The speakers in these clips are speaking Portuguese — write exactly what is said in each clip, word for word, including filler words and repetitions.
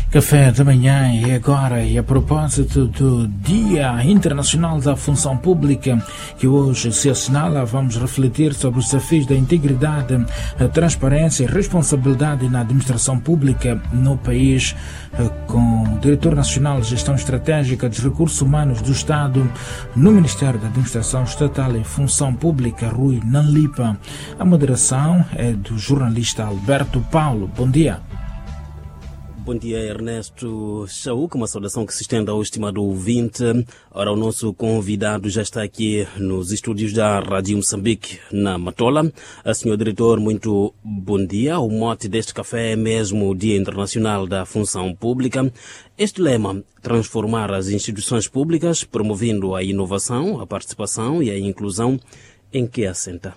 Café da manhã e agora, e a propósito do Dia Internacional da Função Pública, que hoje se assinala, vamos refletir sobre os desafios da integridade, a transparência e responsabilidade na administração pública no país, com o Diretor Nacional de Gestão Estratégica dos Recursos Humanos do Estado no Ministério da Administração Estatal e Função Pública, Rui Nanlipa. A moderação é do jornalista Alberto Paulo. Bom dia. Bom dia, Ernesto Chauk, uma saudação que se estende ao estimado ouvinte. Ora, o nosso convidado já está aqui nos estúdios da Rádio Moçambique, na Matola. A senhor diretor, muito bom dia. O mote deste café é mesmo o Dia Internacional da Função Pública. Este lema, transformar as instituições públicas, promovendo a inovação, a participação e a inclusão, em que assenta?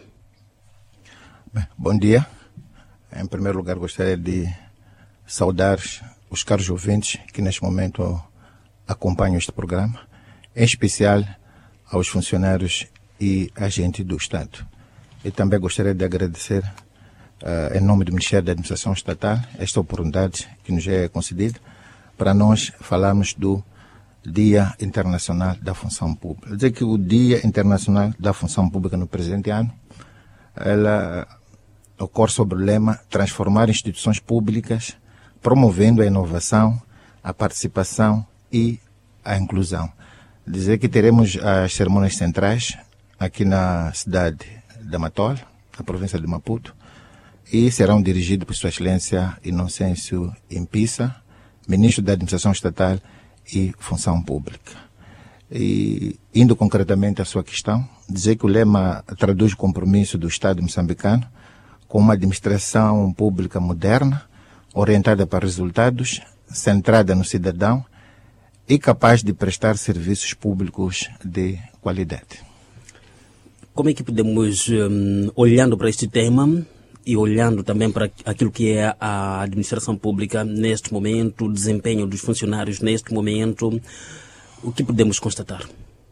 Bem, bom dia. Em primeiro lugar, gostaria de saudar os caros ouvintes que neste momento acompanham este programa, em especial aos funcionários e agentes do Estado. E também gostaria de agradecer, uh, em nome do Ministério da Administração Estatal, esta oportunidade que nos é concedida para nós falarmos do Dia Internacional da Função Pública. Dizer que o Dia Internacional da Função Pública no presente ano, ela ocorre sob o lema transformar instituições públicas promovendo a inovação, a participação e a inclusão. Dizer que teremos as cerimônias centrais aqui na cidade da Matola, na província de Maputo, e serão dirigidos por Sua Excelência Inocêncio Impissa, Ministro da Administração Estatal e Função Pública. E, indo concretamente à sua questão, dizer que o lema traduz o compromisso do Estado moçambicano com uma administração pública moderna, orientada para resultados, centrada no cidadão e capaz de prestar serviços públicos de qualidade. Como é que podemos, um, olhando para este tema e olhando também para aquilo que é a administração pública neste momento, o desempenho dos funcionários neste momento, o que podemos constatar?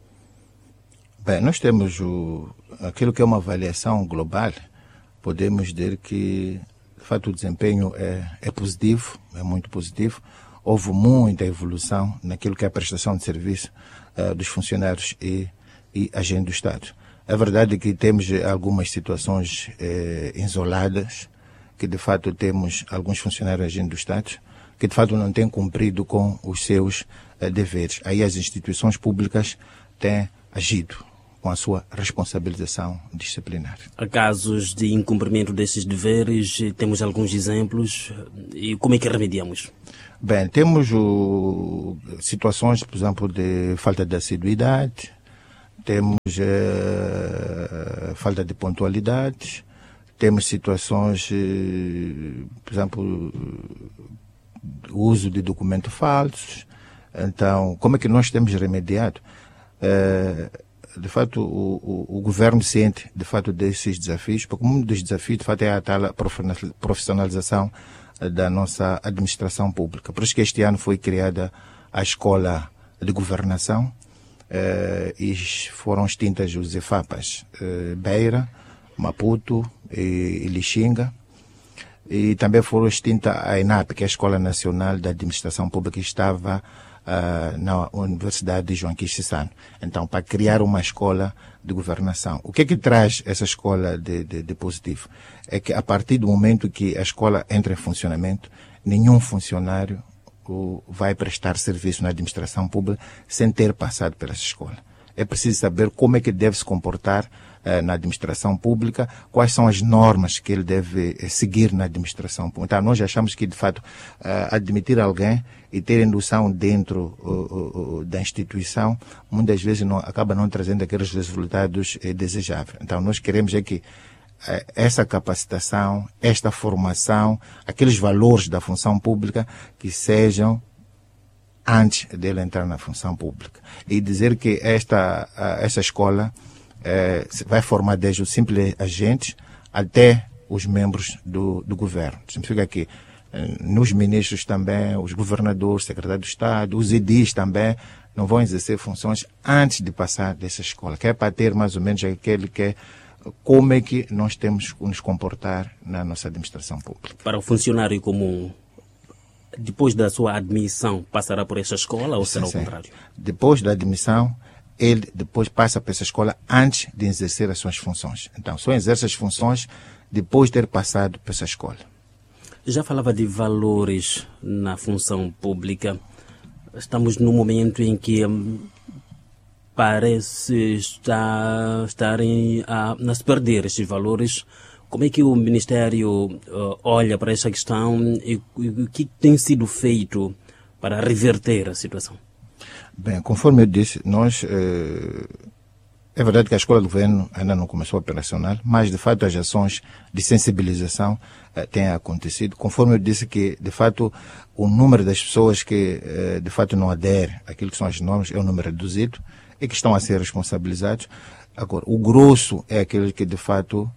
Bem, nós temos o, aquilo que é uma avaliação global, podemos dizer que de fato o desempenho é, é positivo, é muito positivo. Houve muita evolução naquilo que é a prestação de serviço uh, dos funcionários e, e agentes do Estado. É verdade que temos algumas situações eh, isoladas, que de fato temos alguns funcionários e agentes do Estado que de fato não têm cumprido com os seus uh, deveres. Aí as instituições públicas têm agido com a sua responsabilização disciplinar. Há casos de incumprimento desses deveres, temos alguns exemplos, e como é que remediamos? Bem, temos o, situações, por exemplo, de falta de assiduidade, temos eh, falta de pontualidade, temos situações, eh, por exemplo, o uso de documentos falsos. Então, como é que nós temos remediado? Eh, De fato, o, o, o governo sente, de fato, desses desafios, porque um dos desafios, de fato, é a tal profissionalização da nossa administração pública. Por isso que este ano foi criada a Escola de Governação eh, e foram extintas os EFAPAs, eh, Beira, Maputo e, e Lixinga. E também foram extinta a ENAP, que é a Escola Nacional da Administração Pública, que estava Uh, na Universidade de João Quixissano. Então, para criar uma escola de governação. O que é que traz essa escola de, de, de positivo? É que a partir do momento que a escola entra em funcionamento, nenhum funcionário uh, vai prestar serviço na administração pública sem ter passado pela escola. É preciso saber como é que deve se comportar uh, na administração pública, quais são as normas que ele deve uh, seguir na administração pública. Então, nós achamos que, de fato, uh, admitir alguém e ter indução dentro uh, uh, da instituição, muitas vezes não, acaba não trazendo aqueles resultados uh, desejáveis. Então, nós queremos é que uh, essa capacitação, esta formação, aqueles valores da função pública que sejam antes dele entrar na função pública. E dizer que esta, uh, essa escola uh, vai formar desde os simples agentes até os membros do, do governo. Significa que nos ministros também, os governadores, secretários de Estado, os edis também não vão exercer funções antes de passar dessa escola, que é para ter mais ou menos aquele que é como é que nós temos que nos comportar na nossa administração pública. Para o funcionário comum, depois da sua admissão, passará por esta escola ou será sim, o sim. contrário? Depois da admissão, ele depois passa para essa escola antes de exercer as suas funções. Então, só exerce as funções depois de ter passado por essa escola. Já falava de valores na função pública. Estamos num momento em que hum, parece estar, estarem a, a se perder estes valores. Como é que o Ministério uh, olha para esta questão e o que tem sido feito para reverter a situação? Bem, conforme eu disse, nós... Eh, é verdade que a Escola do Governo ainda não começou a operacional, mas, de fato, as ações de sensibilização eh, têm acontecido. Conforme eu disse que, de fato, o número das pessoas que, eh, de fato, não aderem àquilo que são as normas é um número reduzido e que estão a ser responsabilizados. Agora, o grosso é aquele que, de fato,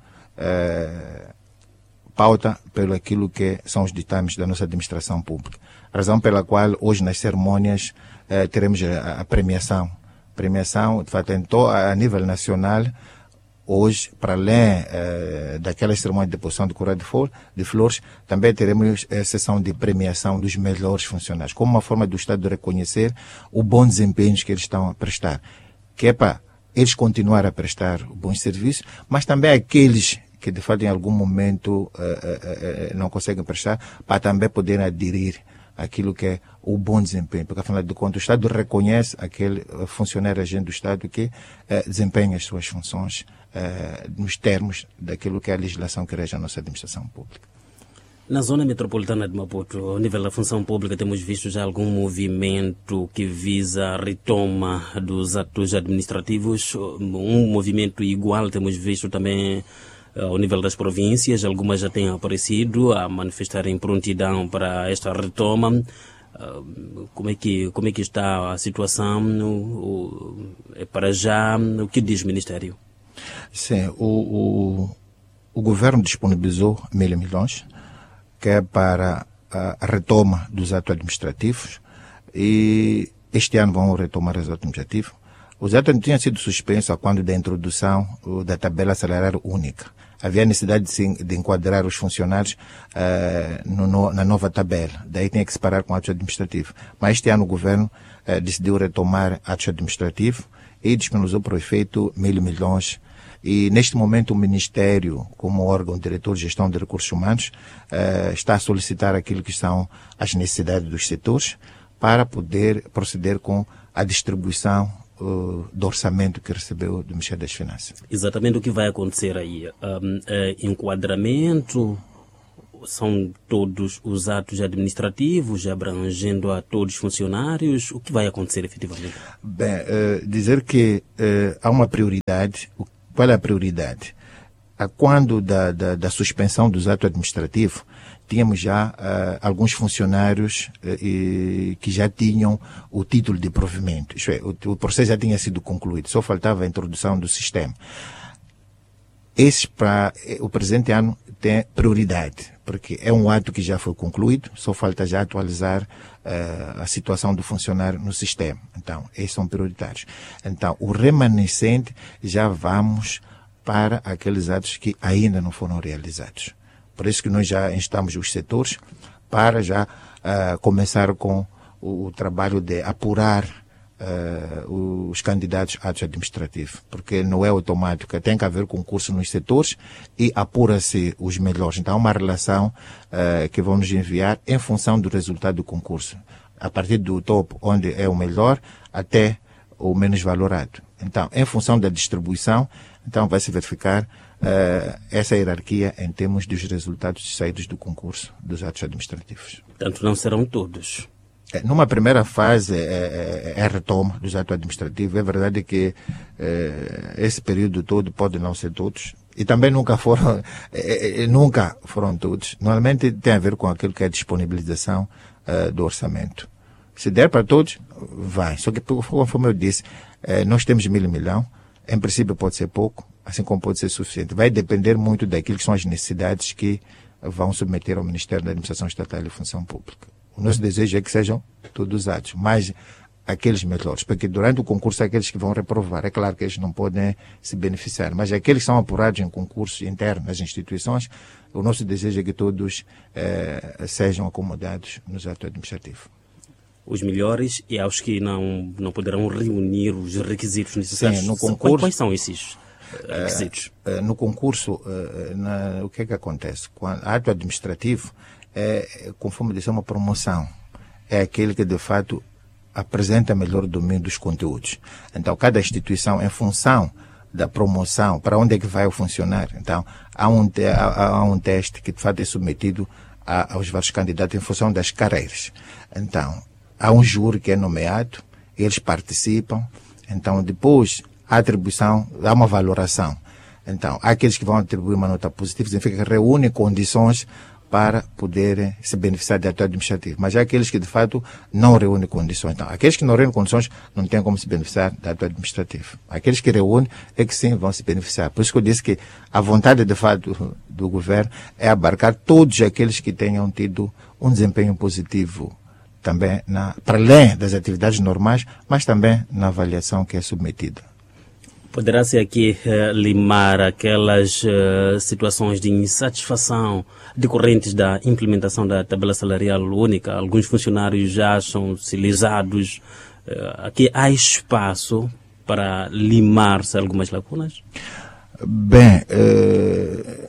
eh, pauta pelo aquilo que são os ditames da nossa administração pública. Razão pela qual, hoje, nas cerimônias, eh, teremos a, a premiação. Premiação, de fato, em to, a nível nacional, hoje, para além eh, daquela cerimônia de deposição de coroa de, flor, de flores, também teremos a sessão de premiação dos melhores funcionários, como uma forma do Estado de reconhecer o bom desempenho que eles estão a prestar. Que é para eles continuar a prestar bons serviços, mas também aqueles que, de fato, em algum momento eh, eh, não conseguem prestar, para também poderem aderir aquilo que é o bom desempenho, porque afinal de contas o Estado reconhece aquele funcionário agente do Estado que eh, desempenha as suas funções eh, nos termos daquilo que é a legislação que rege a nossa administração pública. Na zona metropolitana de Maputo, ao nível da função pública, temos visto já algum movimento que visa a retoma dos atos administrativos, um movimento igual temos visto também ao nível das províncias, algumas já têm aparecido a manifestarem prontidão para esta retoma. Como é que, como é que está a situação? O, o, para já, o que diz o Ministério? Sim, o, o, o governo disponibilizou mil milhões, que é para a retoma dos atos administrativos, e este ano vão retomar os atos administrativos. Os atos tinham sido suspensos quando da introdução da tabela salarial única. Havia necessidade de, se, de enquadrar os funcionários uh, no, no, na nova tabela. Daí tinha que se parar com atos administrativos. Mas este ano o governo uh, decidiu retomar atos administrativos e disponibilizou para o efeito mil milhões. E neste momento o Ministério, como órgão diretor de gestão de recursos humanos, uh, está a solicitar aquilo que são as necessidades dos setores para poder proceder com a distribuição do orçamento que recebeu do Ministério das Finanças. Exatamente o que vai acontecer aí. Um, é enquadramento, são todos os atos administrativos, abrangendo a todos os funcionários. O que vai acontecer efetivamente? Bem, uh, dizer que uh, há uma prioridade. Qual é a prioridade? A quando da, da, da suspensão dos atos administrativos, tínhamos já uh, alguns funcionários uh, e, que já tinham o título de provimento. Isto é, o, o processo já tinha sido concluído, só faltava a introdução do sistema. Esse, para o presente ano, tem prioridade, porque é um ato que já foi concluído, só falta já atualizar uh, a situação do funcionário no sistema. Então, esses são prioritários. Então, o remanescente já vamos para aqueles atos que ainda não foram realizados. Por isso que nós já instamos os setores para já uh, começar com o, o trabalho de apurar uh, os candidatos a atos administrativos, porque não é automático, tem que haver concurso nos setores e apura-se os melhores. Então, há uma relação uh, que vão nos enviar em função do resultado do concurso, a partir do topo, onde é o melhor, até o menos valorado. Então, em função da distribuição, então vai se verificar uh, essa hierarquia em termos dos resultados saídos do concurso dos atos administrativos. Portanto, não serão todos. É, numa primeira fase é, é, é a retoma dos atos administrativos. É verdade que é, esse período todo pode não ser todos. E também nunca foram, é, é, nunca foram todos. Normalmente tem a ver com aquilo que é a disponibilização uh, do orçamento. Se der para todos, vai. Só que, conforme eu disse, é, nós temos mil milhão. Em princípio pode ser pouco, assim como pode ser suficiente. Vai depender muito daquilo que são as necessidades que vão submeter ao Ministério da Administração Estatal e Função Pública. O nosso desejo é que sejam todos usados, mas aqueles melhores, porque durante o concurso aqueles que vão reprovar, é claro que eles não podem se beneficiar, mas aqueles que são apurados em concursos internos nas instituições, o nosso desejo é que todos eh, sejam acomodados nos atos administrativos. Os melhores e aos que não, não poderão reunir os requisitos necessários. Sim, no concurso, quais são esses requisitos? Uh, uh, no concurso, uh, na, o que é que acontece? Quando, ato administrativo é, conforme disse, uma promoção. É aquele que, de fato, apresenta melhor domínio dos conteúdos. Então, cada instituição, em função da promoção, para onde é que vai o funcionário? Então, há um, te, há, há um teste que, de fato, é submetido a, aos vários candidatos em função das carreiras. Então, há um júri que é nomeado, eles participam, então depois a atribuição, há uma valoração. Então, há aqueles que vão atribuir uma nota positiva, significa que reúnem condições para poderem se beneficiar de ato administrativo. Mas há aqueles que, de fato, não reúnem condições. Então, aqueles que não reúnem condições não têm como se beneficiar de ato administrativo. Aqueles que reúnem é que sim vão se beneficiar. Por isso que eu disse que a vontade, de fato, do governo é abarcar todos aqueles que tenham tido um desempenho positivo também na, para além das atividades normais, mas também na avaliação que é submetida. Poderá-se aqui uh, limar aquelas uh, situações de insatisfação decorrentes da implementação da tabela salarial única? Alguns funcionários já acham-se lisados. Uh, aqui há espaço para limar-se algumas lacunas? Bem, uh,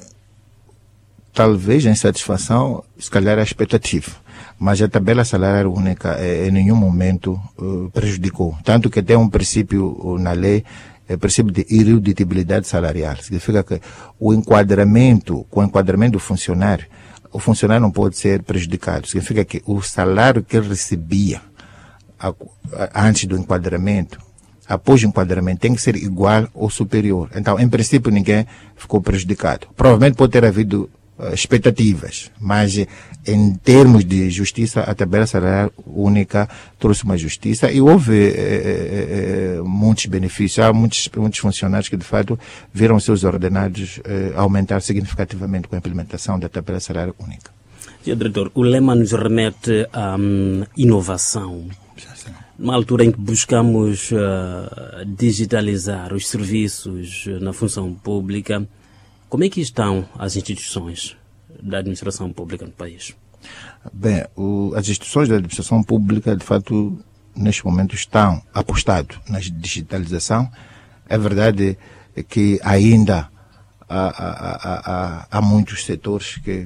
talvez a insatisfação, se calhar, é a expectativa. Mas a tabela salarial única eh, em nenhum momento uh, prejudicou. Tanto que tem um princípio uh, na lei, é o princípio de irredutibilidade salarial. Significa que o enquadramento, com o enquadramento do funcionário, o funcionário não pode ser prejudicado. Significa que o salário que ele recebia a, a, antes do enquadramento, após o enquadramento, tem que ser igual ou superior. Então, em princípio, ninguém ficou prejudicado. Provavelmente pode ter havido expectativas, mas em termos de justiça, a tabela salarial única trouxe uma justiça e houve eh, eh, muitos benefícios. Há muitos, muitos funcionários que, de fato, viram seus ordenados eh, aumentar significativamente com a implementação da tabela salarial única. Senhor Diretor, o lema nos remete à um, inovação. Numa altura em que buscamos uh, digitalizar os serviços na função pública, como é que estão as instituições da administração pública no país? Bem, o, as instituições da administração pública, de fato, neste momento estão apostadas na digitalização. É verdade que ainda há, há, há, há muitos setores que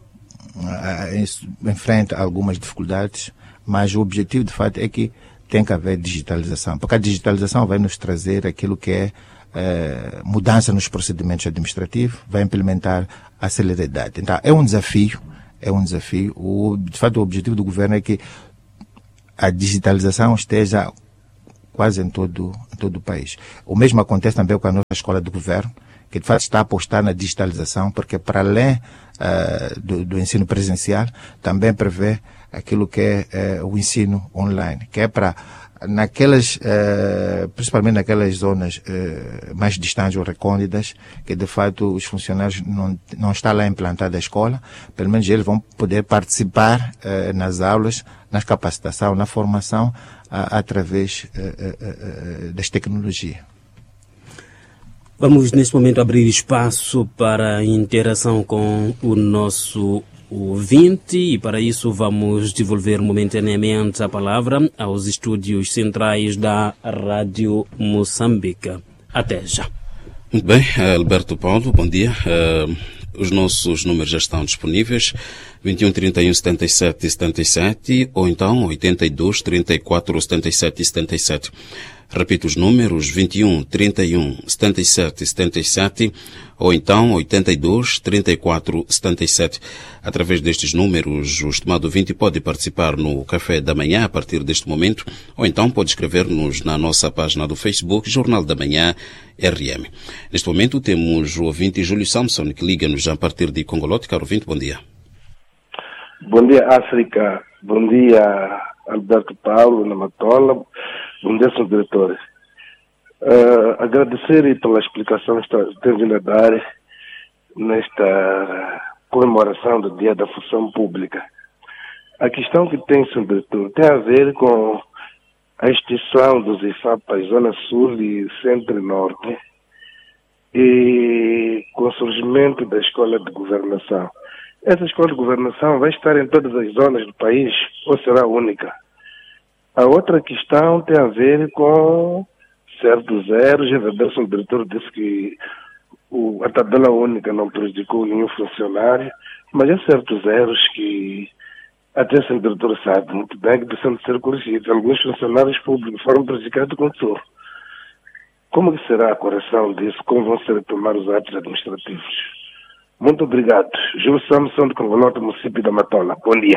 enfrentam algumas dificuldades, mas o objetivo, de fato, é que tem que haver digitalização, porque a digitalização vai nos trazer aquilo que é Eh, mudança nos procedimentos administrativos, vai implementar a celeridade. Então, é um desafio, é um desafio. O, de fato, o objetivo do governo é que a digitalização esteja quase em todo, em todo o país. O mesmo acontece também com a nossa escola de governo, que de fato está a apostar na digitalização, porque para além uh, do, do ensino presencial, também prevê aquilo que é uh, o ensino online, que é para naquelas, eh, principalmente naquelas zonas eh, mais distantes ou recônditas, que de fato os funcionários não, não estão lá implantada a escola, pelo menos eles vão poder participar eh, nas aulas, na capacitação, na formação, a, através eh, eh, das tecnologias. Vamos neste momento abrir espaço para a interação com o nosso ouvinte e para isso vamos devolver momentaneamente a palavra aos estúdios centrais da Rádio Moçambique. Até já. Muito bem, Alberto Paulo, bom dia. Uh, os nossos números já estão disponíveis, vinte e um, trinta e um, setenta e sete, setenta e sete ou então oitenta e dois, trinta e quatro, setenta e sete, setenta e sete. Repito os números, vinte e um, trinta e um, setenta e sete, setenta e sete ou então oitenta e dois, trinta e quatro, setenta e sete. Através destes números, o estimado ouvinte pode participar no Café da Manhã a partir deste momento ou então pode escrever-nos na nossa página do Facebook, Jornal da Manhã R M. Neste momento temos o ouvinte Júlio Samson, que liga-nos já a partir de Congolote. Caro ouvinte, bom dia. Bom dia, África. Bom dia, Alberto Paulo, na Matola. Bom dia, senhor diretor. Uh, agradecer pela explicação que tem vindo a dar nesta comemoração do Dia da Função Pública. A questão que tem, senhor diretor, tem a ver com a extinção dos I F A P para a Zona Sul e Centro e Norte e com o surgimento da Escola de Governação. Essa Escola de Governação vai estar em todas as zonas do país ou será única? A outra questão tem a ver com certos erros. O diretor disse que o, a tabela única não prejudicou nenhum funcionário, mas há certos erros que até o diretor sabe muito bem que precisam de ser corrigidos. Alguns funcionários públicos foram prejudicados com isso. Como que será a correção disso? Como vão ser tomar os atos administrativos? Muito obrigado. Júlio Samson, de Convolota, município da Matola. Bom dia.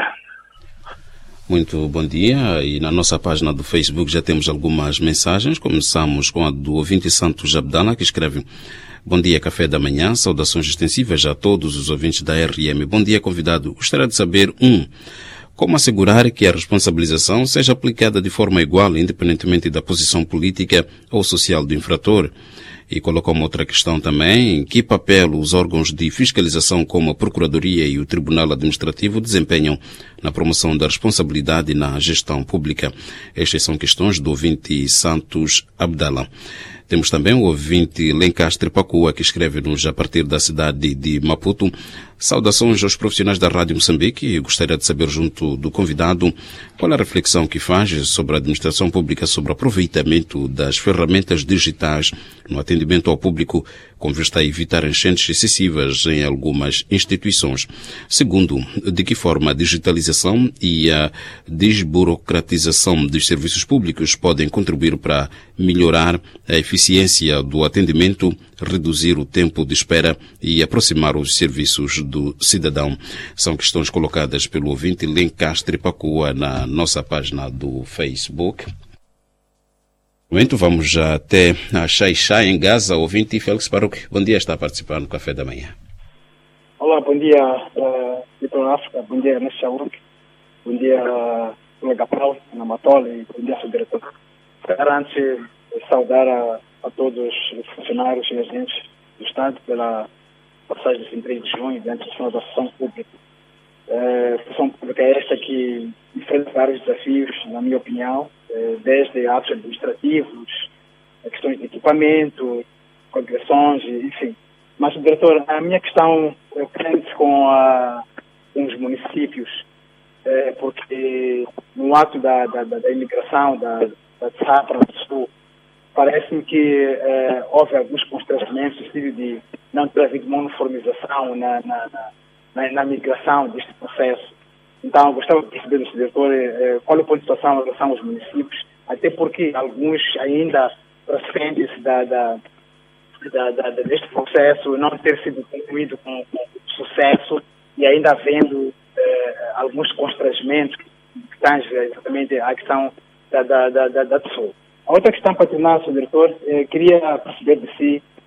Muito bom dia. E na nossa página do Facebook já temos algumas mensagens. Começamos com a do ouvinte Santos Abdala, que escreve: bom dia, café da manhã. Saudações extensivas a todos os ouvintes da R M. Bom dia, convidado. Gostaria de saber, um, como assegurar que a responsabilização seja aplicada de forma igual, independentemente da posição política ou social do infrator? E colocou uma outra questão também: que papel os órgãos de fiscalização como a Procuradoria e o Tribunal Administrativo desempenham na promoção da responsabilidade na gestão pública? Estas são questões do ouvinte Santos Abdala. Temos também o ouvinte Lencastre Pacua, que escreve-nos a partir da cidade de Maputo. Saudações aos profissionais da Rádio Moçambique e gostaria de saber, junto do convidado, qual é a reflexão que faz sobre a administração pública sobre o aproveitamento das ferramentas digitais no atendimento ao público, com vista a evitar enchentes excessivas em algumas instituições. Segundo, de que forma a digitalização e a desburocratização dos serviços públicos podem contribuir para melhorar a eficiência do atendimento, reduzir o tempo de espera e aproximar os serviços do cidadão? São questões colocadas pelo ouvinte Lencastre Pacua na nossa página do Facebook. No momento, vamos já até a Xaixá, em Gaza. Ouvinte Félix Baruch, bom dia, está a participar no Café da Manhã. Olá, bom dia, uh, Vitor África, bom dia, Ernesto Chauruk, bom dia, colega Paulo, na Matola, e bom dia, seu diretor. Quero antes saudar a, a todos os funcionários e agentes do Estado pela passagem de vinte e três de junho, diante da função pública. Uh, a função pública é esta que enfrenta vários desafios, na minha opinião, desde atos administrativos, questões de equipamento, congregações, enfim. Mas, diretor, a minha questão prende-se com, a, com os municípios, é, porque no ato da, da, da imigração da, da Safra do Sul, parece-me que é, houve alguns constrangimentos no sentido de não ter havido uma uniformização na, na, na, na migração deste processo. Então, gostava de perceber do diretor eh, qual é o ponto de situação em relação aos municípios, até porque alguns ainda recebem-se da, da, da, da, deste processo não ter sido concluído com, com sucesso e ainda havendo eh, alguns constrangimentos que, que tangem exatamente a questão da, da, da, da, da pessoa. A outra questão para terminar, senhor diretor, eh, queria perceber de si